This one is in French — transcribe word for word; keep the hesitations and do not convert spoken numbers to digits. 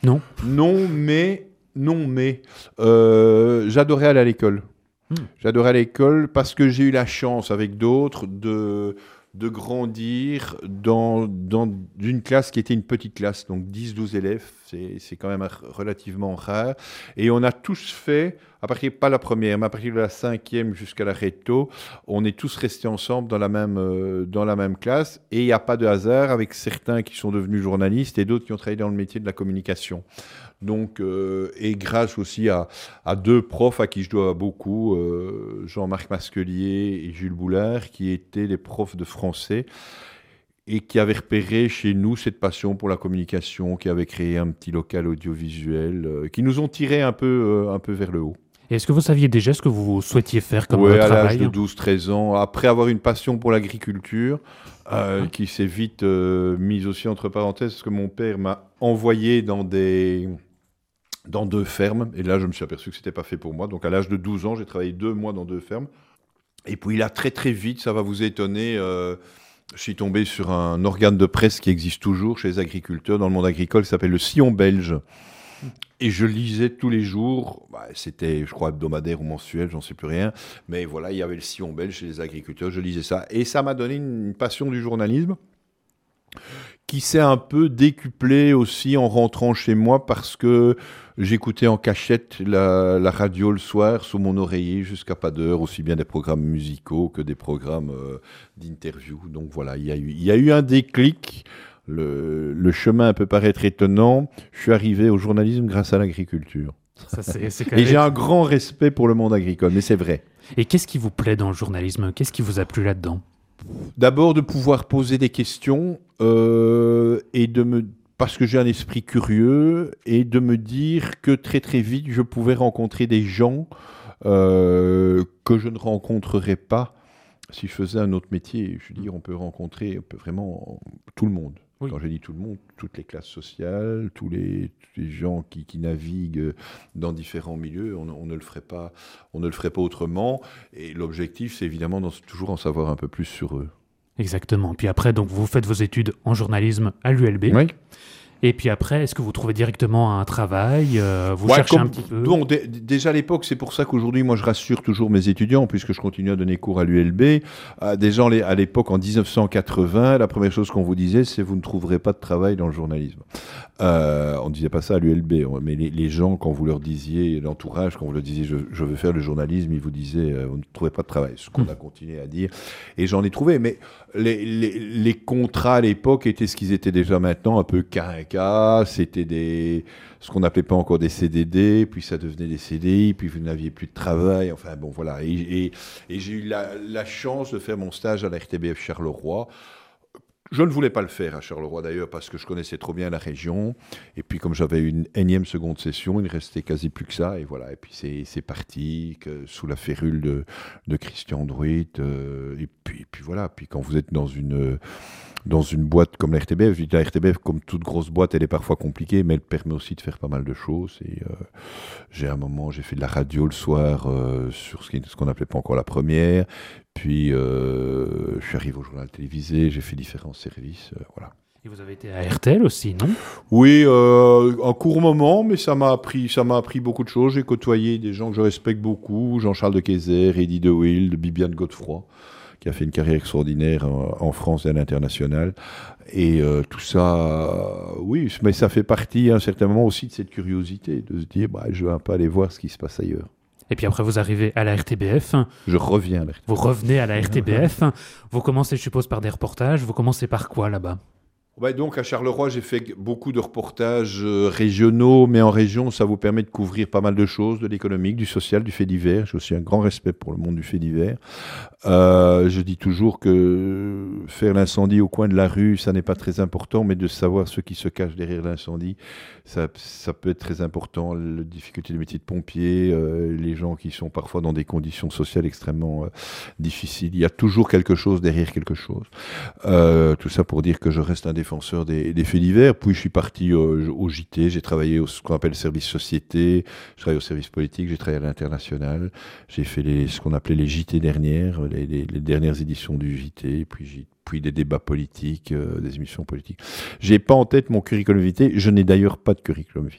Non. Non, mais... Non, mais... Euh, j'adorais aller à l'école. Mmh. J'adorais à l'école parce que j'ai eu la chance, avec d'autres, de... de grandir dans, dans une classe qui était une petite classe, donc dix douze élèves, c'est, c'est quand même relativement rare. Et on a tous fait, à partir, pas la première, mais à partir de la cinquième jusqu'à la réto, on est tous restés ensemble dans la même, euh, dans la même classe. Et il n'y a pas de hasard avec certains qui sont devenus journalistes et d'autres qui ont travaillé dans le métier de la communication. Donc, euh, et grâce aussi à, à deux profs à qui je dois beaucoup, euh, Jean-Marc Masquelier et Jules Boulard, qui étaient les profs de français et qui avaient repéré chez nous cette passion pour la communication, qui avaient créé un petit local audiovisuel, euh, qui nous ont tirés un peu, euh, un peu vers le haut. Et est-ce que vous saviez déjà ce que vous souhaitiez faire comme ouais, travail ? À l'âge de douze treize ans, après avoir une passion pour l'agriculture, euh, qui s'est vite euh, mise aussi entre parenthèses, parce que mon père m'a envoyé dans des... dans deux fermes, et là je me suis aperçu que c'était pas fait pour moi. Donc à l'âge de douze ans, j'ai travaillé deux mois dans deux fermes. Et puis là, très très vite, ça va vous étonner, euh, je suis tombé sur un organe de presse qui existe toujours chez les agriculteurs dans le monde agricole, qui s'appelle le Sillon belge. Et je lisais tous les jours, bah, c'était je crois hebdomadaire ou mensuel, j'en sais plus rien, mais voilà, il y avait le Sillon belge chez les agriculteurs, je lisais ça. Et ça m'a donné une passion du journalisme, qui s'est un peu décuplé aussi en rentrant chez moi parce que j'écoutais en cachette la, la radio le soir sous mon oreiller jusqu'à pas d'heure, aussi bien des programmes musicaux que des programmes euh, d'interview. Donc voilà, il y a eu, il y a eu un déclic. Le, le chemin peut paraître étonnant. Je suis arrivé au journalisme grâce à l'agriculture. Ça, c'est, c'est quand Et même... j'ai un grand respect pour le monde agricole, mais c'est vrai. Et qu'est-ce qui vous plaît dans le journalisme ? Qu'est-ce qui vous a plu là-dedans ? D'abord, de pouvoir poser des questions euh, et de me, parce que j'ai un esprit curieux, et de me dire que très très vite, je pouvais rencontrer des gens euh, que je ne rencontrerais pas si je faisais un autre métier. Je veux dire, on peut rencontrer on peut vraiment tout le monde. Oui. Quand je dis tout le monde, toutes les classes sociales, tous les, tous les gens qui, qui naviguent dans différents milieux, on, on ne le ferait pas, on ne le ferait pas autrement. Et l'objectif, c'est évidemment d'en, toujours en savoir un peu plus sur eux. Exactement. Puis après, donc, vous faites vos études en journalisme à l'U L B. Oui. Et puis après, est-ce que vous trouvez directement un travail euh, Vous ouais, cherchez comme, un petit peu bon, d- déjà à l'époque, c'est pour ça qu'aujourd'hui, moi, je rassure toujours mes étudiants, puisque je continue à donner cours à l'U L B. Euh, déjà, à l'époque, en dix-neuf cent quatre-vingts, la première chose qu'on vous disait, c'est vous ne trouverez pas de travail dans le journalisme. Euh, on ne disait pas ça à l'U L B, mais les, les gens, quand vous leur disiez, l'entourage, quand vous leur disiez je, je veux faire le journalisme, ils vous disaient euh, vous ne trouvez pas de travail. Ce qu'on mmh. a continué à dire. Et j'en ai trouvé, mais les, les, les contrats à l'époque étaient ce qu'ils étaient déjà maintenant, un peu quinquas. C'était des, ce qu'on n'appelait pas encore des C D D, puis ça devenait des C D I, puis vous n'aviez plus de travail. Enfin bon, voilà. Et, et, et j'ai eu la, la chance de faire mon stage à la R T B F Charleroi. Je ne voulais pas le faire à Charleroi d'ailleurs parce que je connaissais trop bien la région. Et puis comme j'avais une énième seconde session, il ne restait quasi plus que ça. Et voilà, et puis c'est, c'est parti que, sous la férule de, de Christian Druit. Euh, et, puis, et puis voilà, puis quand vous êtes dans une, dans une boîte comme la R T B F, je dis la R T B F, comme toute grosse boîte, elle est parfois compliquée, mais elle permet aussi de faire pas mal de choses. Et euh, j'ai un moment, j'ai fait de la radio le soir euh, sur ce, qui, ce qu'on n'appelait pas encore la première. Puis, euh, je suis arrivé au journal télévisé, j'ai fait différents services, euh, voilà. Et vous avez été à R T L aussi, non ? Oui, euh, un court moment, mais ça m'a appris, ça m'a appris beaucoup de choses. J'ai côtoyé des gens que je respecte beaucoup, Jean-Charles de Keyser, Eddie de Wilde, Bibiane Godefroy, qui a fait une carrière extraordinaire en, en France et à l'international. Et euh, tout ça, euh, oui, mais ça fait partie à un certain moment aussi de cette curiosité, de se dire, bah, je vais un peu aller voir ce qui se passe ailleurs. Et puis après, vous arrivez à la R T B F. Je reviens à la R T B F. Vous revenez à la R T B F. Vous commencez, je suppose, par des reportages. Vous commencez par quoi, là-bas ? Ouais, donc à Charleroi, j'ai fait beaucoup de reportages euh, régionaux, mais en région, ça vous permet de couvrir pas mal de choses, de l'économique, du social, du fait divers. J'ai aussi un grand respect pour le monde du fait divers. Euh, je dis toujours que faire l'incendie au coin de la rue, ça n'est pas très important, mais de savoir ce qui se cache derrière l'incendie, ça, ça peut être très important. La difficulté du métier de pompier, euh, les gens qui sont parfois dans des conditions sociales extrêmement euh, difficiles. Il y a toujours quelque chose derrière quelque chose. Euh, tout ça pour dire que je reste un défenseur des, des faits divers. Puis je suis parti euh, au J T, j'ai travaillé au ce qu'on appelle le service société, je travaille au service politique, j'ai travaillé à l'international, j'ai fait les, ce qu'on appelait les J T dernières, les, les, les dernières éditions du J T, et puis j'ai puis des débats politiques, euh, des émissions politiques. J'ai pas en tête mon curriculum vitae. Je n'ai d'ailleurs pas de curriculum vitae.